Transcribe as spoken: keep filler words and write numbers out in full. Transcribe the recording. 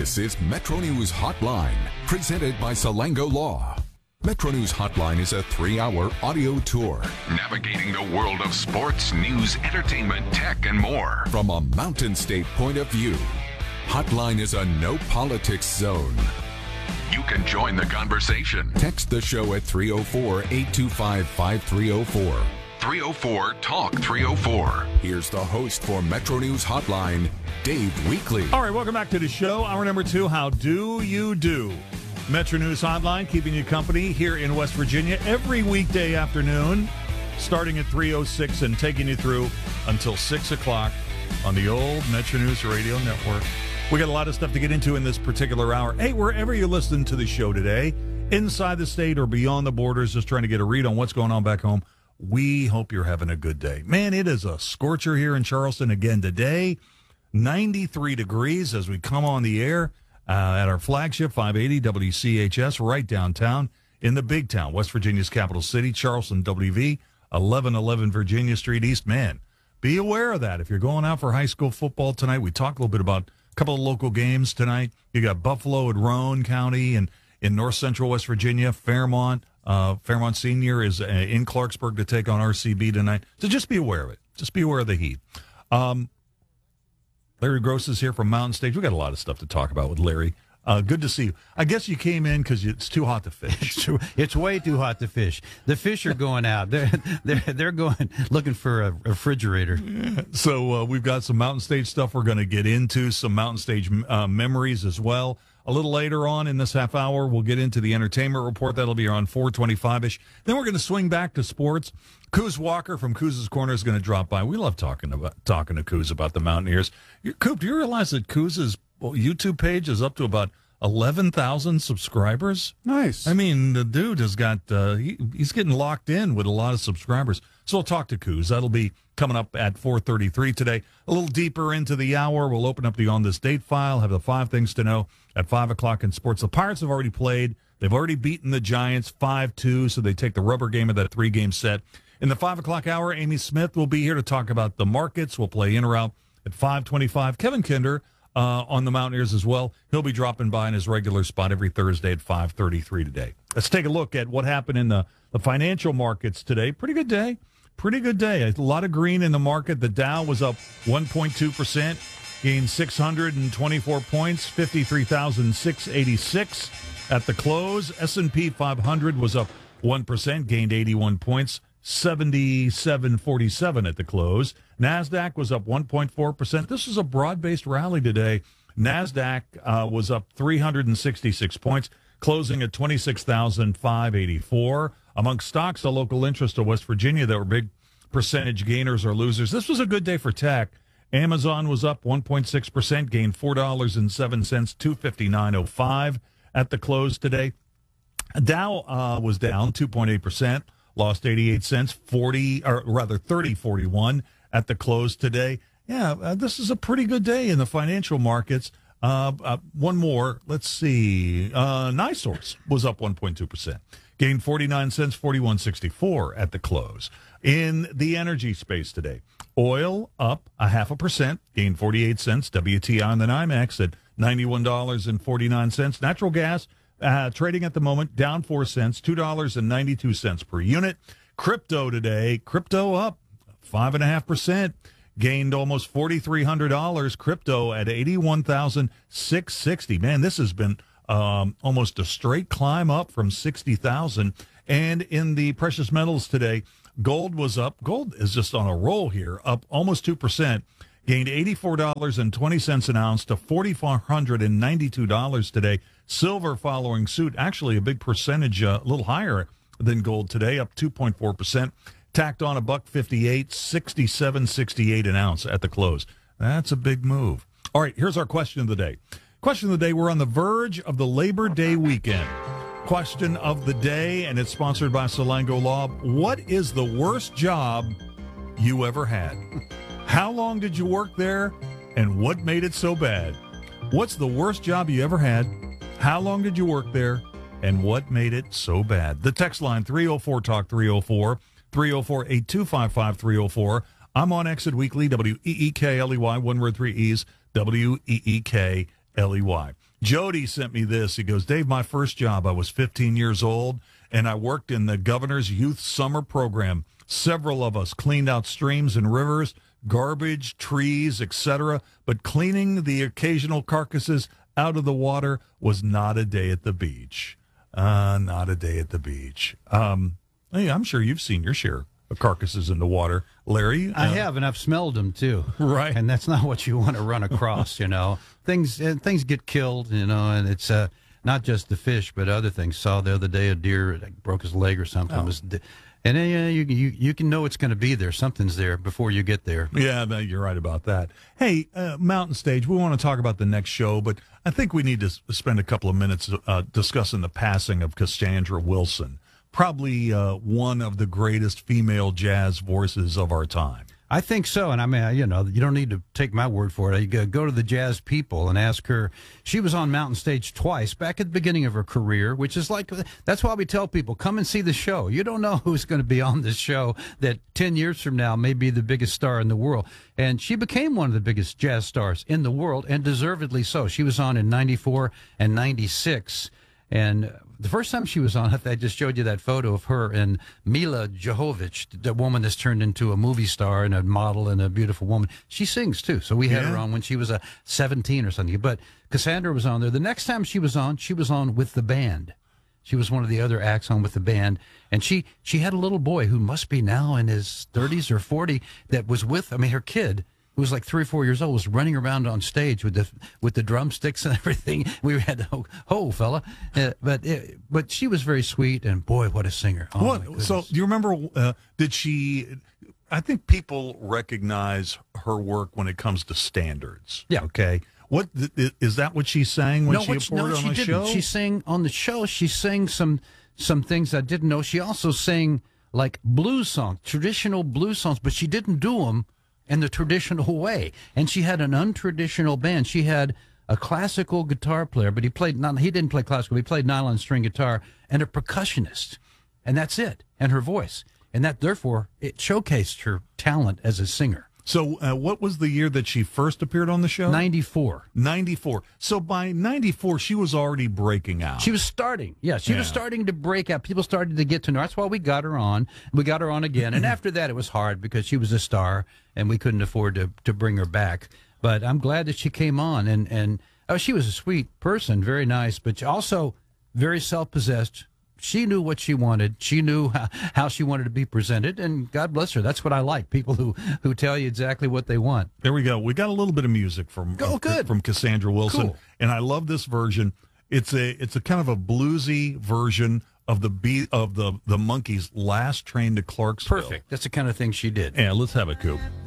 This is Metro News Hotline, presented by Salango Law. Metro News Hotline is a three-hour audio tour navigating the world of sports, news, entertainment, tech, and more from a Mountain State point of view. Hotline is a no-politics zone. You can join the conversation. Text the show at three oh four, eight two five, five three oh four. three oh four, talk three oh four. Here's the host for Metro News Hotline, Dave Weekley. All right, welcome back to the show. Hour number two, how do you do? Metro News Hotline, keeping you company here in West Virginia every weekday afternoon, starting at three oh six and taking you through until six o'clock on the old Metro News Radio Network. We got a lot of stuff to get into in this particular hour. Hey, wherever you listen to the show today, inside the state or beyond the borders, just trying to get a read on what's going on back home, we hope you're having a good day. Man, it is a scorcher here in Charleston again today. ninety-three degrees as we come on the air uh, at our flagship five eighty W C H S right downtown in the big town, West Virginia's capital city, Charleston, W V, eleven eleven Virginia Street East. Man, be aware of that. If you're going out for high school football tonight, we talked a little bit about a couple of local games tonight. You got Buffalo at Roane County and in north central West Virginia, Fairmont. Uh, Fairmont Senior is uh, in Clarksburg to take on R C B tonight. So just be aware of it. Just be aware of the heat. Um, Larry Gross is here from Mountain Stage. We got a lot of stuff to talk about with Larry. Uh, good to see you. I guess you came in because it's too hot to fish. It's, too, it's way too hot to fish. The fish are going out. They're they're they're going looking for a refrigerator. Yeah. So uh, we've got some Mountain Stage stuff we're going to get into, some Mountain Stage uh, memories as well. A little later on in this half hour, we'll get into the entertainment report. That'll be around four twenty-five-ish. Then we're going to swing back to sports. Coos Walker from Coos' Corner is going to drop by. We love talking about talking to Coos about the Mountaineers. Coop, do you realize that Coos' YouTube page is up to about eleven thousand subscribers? Nice. I mean, the dude has got, uh, he, he's getting locked in with a lot of subscribers. So we'll talk to Coos. That'll be coming up at four thirty-three today. A little deeper into the hour, we'll open up the On This Date file, have the five things to know at five o'clock in sports. The Pirates have already played. They've already beaten the Giants five two, so they take the rubber game of that three-game set. In the five o'clock hour, Amy Smith will be here to talk about the markets. We'll play in or out at five twenty-five. Kevin Kinder uh, on the Mountaineers as well. He'll be dropping by in his regular spot every Thursday at five thirty-three today. Let's take a look at what happened in the, the financial markets today. Pretty good day. Pretty good day. A lot of green in the market. The Dow was up one point two percent, gained six hundred twenty-four points, fifty-three thousand six hundred eighty-six at the close. S and P five hundred was up one percent, gained eighty-one points, seventy-seven forty-seven at the close. NASDAQ was up one point four percent. This was a broad-based rally today. NASDAQ uh, was up three hundred sixty-six points, closing at twenty-six thousand five hundred eighty-four. Among stocks, a local interest of West Virginia that were big percentage gainers or losers. This was a good day for tech. Amazon was up one point six percent, gained four dollars and seven cents, two fifty-nine oh five at the close today. Dow uh, was down two point eight percent, lost eighty-eight cents, forty or rather thirty forty-one at the close today. Yeah, uh, this is a pretty good day in the financial markets. Uh, uh, one more, let's see. Uh, NiSource was up one point two percent. Gained forty-nine cents, forty-one sixty-four at the close. In the energy space today, oil up a half a percent, gained forty-eight cents. W T I on the NYMEX at ninety-one dollars and forty-nine cents. Natural gas uh, trading at the moment down four cents, two dollars and ninety-two cents per unit. Crypto today, crypto up five and a half percent, gained almost forty-three hundred dollars. Crypto at eighty-one thousand six hundred sixty. Man, this has been Um, almost a straight climb up from sixty thousand. And in the precious metals today, gold was up. Gold is just on a roll here, up almost two percent. Gained eighty-four dollars and twenty cents an ounce to four thousand four hundred ninety-two dollars today. Silver following suit, actually a big percentage, uh, a little higher than gold today, up two point four percent. Tacked on a buck fifty-eight, sixty-seven sixty-eight an ounce at the close. That's a big move. All right, here's our question of the day. Question of the day, we're on the verge of the Labor Day weekend. Question of the day, and it's sponsored by Salango Law. What is the worst job you ever had? How long did you work there, and what made it so bad? What's the worst job you ever had? How long did you work there, and what made it so bad? The text line, three oh four talk three oh four, three oh four, eight two five five, three oh four. I'm on Exit Weekly, W E E K L E Y, one word, three E's, W E E K L E Y. Jody sent me this. He goes, Dave, my first job, I was fifteen years old, and I worked in the governor's youth summer program. Several of us cleaned out streams and rivers, garbage, trees, et cetera, but cleaning the occasional carcasses out of the water was not a day at the beach. Uh, not a day at the beach. Um, hey, I'm sure you've seen your share of carcasses in the water, Larry. I uh, have, and I've smelled them too. Right. And that's not what you want to run across, you know. Things and things get killed, you know, and it's uh, not just the fish, but other things. Saw the other day a deer like, broke his leg or something. Oh. It was, and then uh, you, you you can know it's going to be there. Something's there before you get there. Yeah, you're right about that. Hey, uh, Mountain Stage, we want to talk about the next show, but I think we need to spend a couple of minutes uh, discussing the passing of Cassandra Wilson, probably uh, one of the greatest female jazz voices of our time. I think so, and I mean, you know, you don't need to take my word for it. You go go to the Jazz People and ask her. She was on Mountain Stage twice back at the beginning of her career, which is like, that's why we tell people, come and see the show. You don't know who's going to be on this show that ten years from now may be the biggest star in the world. And she became one of the biggest jazz stars in the world, and deservedly so. She was on in ninety-four and ninety-six, and the first time she was on, I just showed you that photo of her and Mila Jovovich, the woman that's turned into a movie star and a model and a beautiful woman. She sings, too. So we had Yeah. her on when she was a seventeen or something. But Cassandra was on there. The next time she was on, she was on with the band. She was one of the other acts on with the band. And she, she had a little boy who must be now in his thirties or forty that was with, I mean, her kid, who was like three or four years old, was running around on stage with the with the drumsticks and everything. We had to, oh, oh fella, uh, but it, but she was very sweet, and boy, what a singer! Oh, my What? goodness. So, do you remember? Uh, did she? I think people recognize her work when it comes to standards. Yeah. Okay. What is that? What she sang when no, she what, appeared no, on she the didn't. show? She sang on the show. She sang some some things I didn't know. She also sang like blues songs, traditional blues songs, but she didn't do them in the traditional way. And she had an untraditional band. She had a classical guitar player, but he played not, he didn't play classical. He played nylon string guitar, and a percussionist, and that's it. And her voice, and that therefore it showcased her talent as a singer. So, uh, what was the year that she first appeared on the show? ninety-four. ninety-four. So by ninety-four, she was already breaking out. She was starting. Yeah, she was Yeah. starting to break out. People started to get to know her. That's why we got her on. We got her on again. And after that, it was hard because she was a star, and we couldn't afford to, to bring her back. But I'm glad that she came on. And, and oh, she was a sweet person, very nice, but also very self-possessed. She knew what she wanted. She knew how, how she wanted to be presented, and God bless her. That's what I like, people who, who tell you exactly what they want. There we go. We got a little bit of music from Oh, uh, good. from Cassandra Wilson, Cool. and I love this version. It's a it's a kind of a bluesy version of the be of the the Monkees' Last Train to Clarksville. Perfect. That's the kind of thing she did. Yeah, let's have it, Coop.